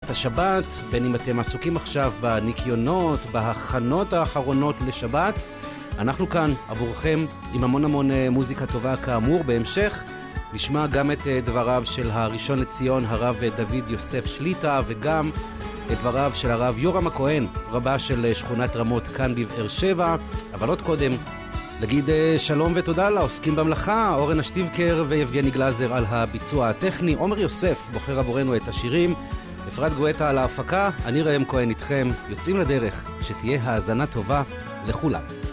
את השבת, בין אם אתם עסוקים עכשיו בניקיונות, בהכנות האחרונות לשבת. אנחנו כאן עבורכם עם המון מוזיקה טובה כאמור. בהמשך נשמע גם את דבריו של הראשון לציון, הרב דוד יוסף שליטה, וגם את דבריו של הרב יורם הכהן, רבה של שכונת רמות כאן בבאר שבע. אבל עוד קודם נגיד שלום ותודה לעוסקים במלאכה, אורן אשטיבקר ויבגני גלזר על הביצוע הטכני, עומר יוסף בוחר עבורנו את השירים, אפרת גואטה על ההפקה, אני ראם כהן איתכם, יוצאים לדרך, שתהיה האזנה טובה לכולם.